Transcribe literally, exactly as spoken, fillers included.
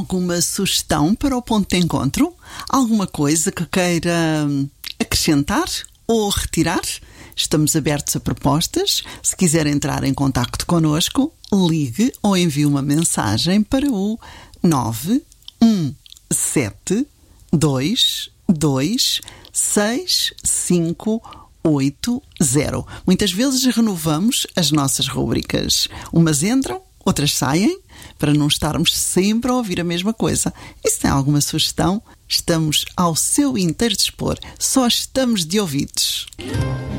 alguma sugestão para o ponto de encontro? Alguma coisa que queira acrescentar ou retirar? Estamos abertos a propostas. Se quiser entrar em contacto connosco, ligue ou envie uma mensagem para o nove um sete dois dois seis cinco oito zero. Muitas vezes renovamos as nossas rúbricas. Umas entram, outras saem, para não estarmos sempre a ouvir a mesma coisa. E se tem alguma sugestão, estamos ao seu inteiro dispor. Só estamos de ouvidos.